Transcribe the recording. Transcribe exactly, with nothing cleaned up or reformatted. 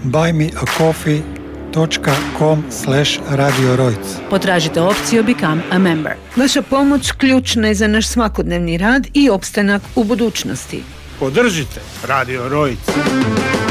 buymeacoffee dot com slash Radio Rojc. Potražite opciju Become a Member. Vaša pomoć ključna je za naš svakodnevni rad i opstanak u budućnosti. Podržite Radio Rojc.